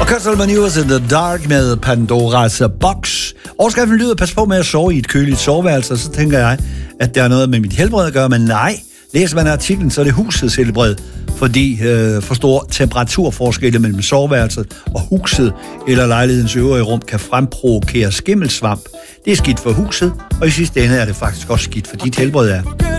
Crystal Maneuvers in the Dark med Pandoras Box. Overskriften lyder, pas på med at sove i et køligt soveværelse, og så tænker jeg, at der er noget med mit helbred at gøre, men nej. Læser man artiklen, så er det husets helbred, fordi for stor temperaturforskelle mellem soveværelset og huset eller lejlighedens øvrige rum kan fremprovokere skimmelsvamp. Det er skidt for huset, og i sidste ende er det faktisk også skidt for dit helbred.